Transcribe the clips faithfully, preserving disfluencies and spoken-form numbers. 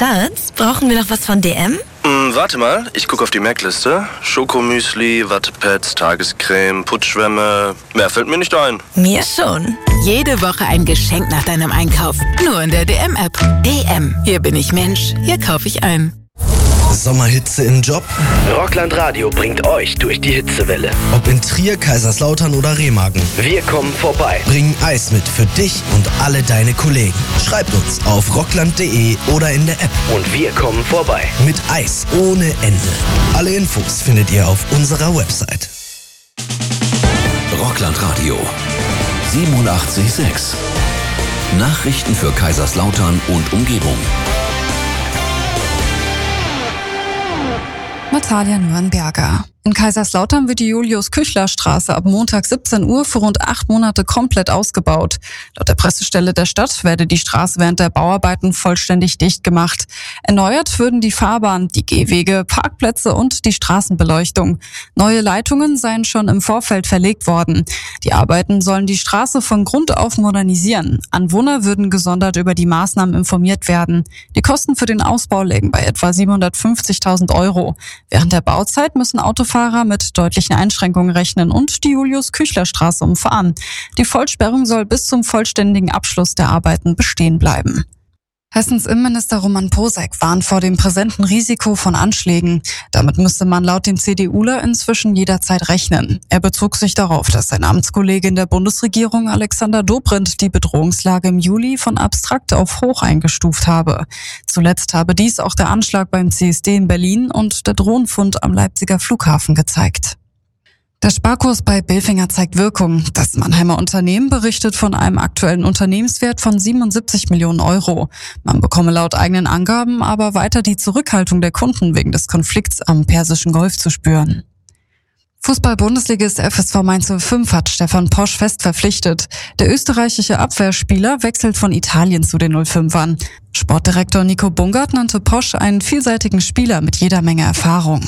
Schatz, brauchen wir noch was von D M? Hm, warte mal, ich gucke auf die Merkliste. Schokomüsli, Wattepads, Tagescreme, Putzschwämme. Mehr fällt mir nicht ein. Mir schon. Jede Woche ein Geschenk nach deinem Einkauf. Nur in der D M-App. D M. Hier bin ich Mensch. Hier kaufe ich ein. Sommerhitze im Job? Rockland Radio bringt euch durch die Hitzewelle. Ob in Trier, Kaiserslautern oder Remagen. Wir kommen vorbei. Bringen Eis mit für dich und alle deine Kollegen. Schreibt uns auf rockland punkt de oder in der App. Und wir kommen vorbei. Mit Eis ohne Ende. Alle Infos findet ihr auf unserer Website. Rockland Radio siebenundachtzig Komma sechs. Nachrichten für Kaiserslautern und Umgebung. Natalia Nürnberger. In Kaiserslautern wird die Julius-Küchler-Straße ab Montag siebzehn Uhr für rund acht Monate komplett ausgebaut. Laut der Pressestelle der Stadt werde die Straße während der Bauarbeiten vollständig dicht gemacht. Erneuert würden die Fahrbahn, die Gehwege, Parkplätze und die Straßenbeleuchtung. Neue Leitungen seien schon im Vorfeld verlegt worden. Die Arbeiten sollen die Straße von Grund auf modernisieren. Anwohner würden gesondert über die Maßnahmen informiert werden. Die Kosten für den Ausbau liegen bei etwa siebenhundertfünfzigtausend Euro. Während der Bauzeit müssen Autofahrer mit deutlichen Einschränkungen rechnen und die Julius-Küchler-Straße umfahren. Die Vollsperrung soll bis zum vollständigen Abschluss der Arbeiten bestehen bleiben. Hessens Innenminister Roman Posek warnt vor dem präsenten Risiko von Anschlägen. Damit müsste man laut dem CDUler inzwischen jederzeit rechnen. Er bezog sich darauf, dass sein Amtskollege in der Bundesregierung Alexander Dobrindt die Bedrohungslage im Juli von abstrakt auf hoch eingestuft habe. Zuletzt habe dies auch der Anschlag beim C S D in Berlin und der Drohnenfund am Leipziger Flughafen gezeigt. Der Sparkurs bei Bilfinger zeigt Wirkung. Das Mannheimer Unternehmen berichtet von einem aktuellen Unternehmenswert von siebenundsiebzig Millionen Euro. Man bekomme laut eigenen Angaben aber weiter die Zurückhaltung der Kunden wegen des Konflikts am Persischen Golf zu spüren. Fußball-Bundesligist F S V Mainz null fünf hat Stefan Posch fest verpflichtet. Der österreichische Abwehrspieler wechselt von Italien zu den null fünfern. Sportdirektor Nico Bungert nannte Posch einen vielseitigen Spieler mit jeder Menge Erfahrung.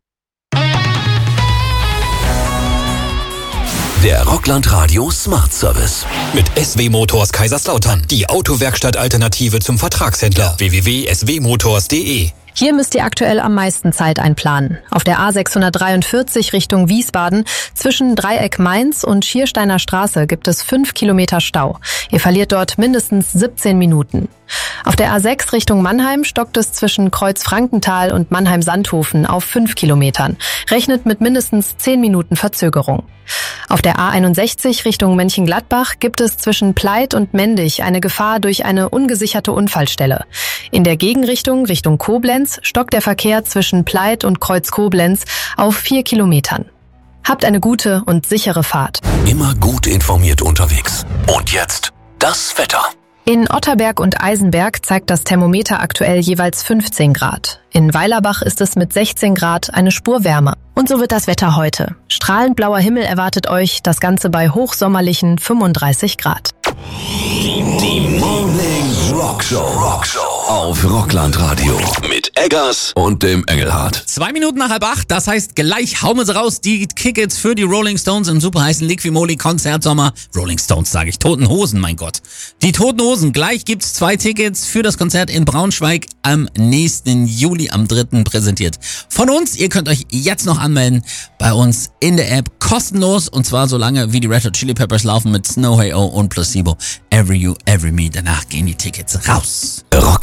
Der Rockland Radio Smart Service. Mit S W Motors Kaiserslautern. Die Autowerkstatt-Alternative zum Vertragshändler. w w w punkt s w motors punkt de. Hier müsst ihr aktuell am meisten Zeit einplanen. Auf der A sechshundertdreiundvierzig Richtung Wiesbaden zwischen Dreieck Mainz und Schiersteiner Straße gibt es fünf Kilometer Stau. Ihr verliert dort mindestens siebzehn Minuten. Auf der A sechs Richtung Mannheim stockt es zwischen Kreuz-Frankenthal und Mannheim-Sandhofen auf fünf Kilometern. Rechnet mit mindestens zehn Minuten Verzögerung. Auf der A einundsechzig Richtung Mönchengladbach gibt es zwischen Pleit und Mendig eine Gefahr durch eine ungesicherte Unfallstelle. In der Gegenrichtung Richtung Koblenz stockt der Verkehr zwischen Pleit und Kreuz Koblenz auf vier Kilometern. Habt eine gute und sichere Fahrt. Immer gut informiert unterwegs. Und jetzt das Wetter. In Otterberg und Eisenberg zeigt das Thermometer aktuell jeweils fünfzehn Grad. In Weilerbach ist es mit sechzehn Grad eine Spur wärmer. Und so wird das Wetter heute. Strahlend blauer Himmel erwartet euch, das Ganze bei hochsommerlichen fünfunddreißig Grad. Die Morning Rockshow. Rockshow auf Rockland Radio mit Eggers und dem Engelhardt. Zwei Minuten nach halb acht, das heißt gleich hauen wir sie raus. Die Tickets für die Rolling Stones im superheißen Liquimoli Konzertsommer. Rolling Stones sage ich, Toten Hosen, mein Gott. Die Toten Hosen, gleich gibt's zwei Tickets für das Konzert in Braunschweig am nächsten Juli, am dritten präsentiert von uns. Ihr könnt euch jetzt noch anmelden bei uns in der App, kostenlos, und zwar so lange wie die Red Hot Chili Peppers laufen mit Snow Hey Oh und Placebo. Every You, Every Me. Danach gehen die Tickets raus. Rock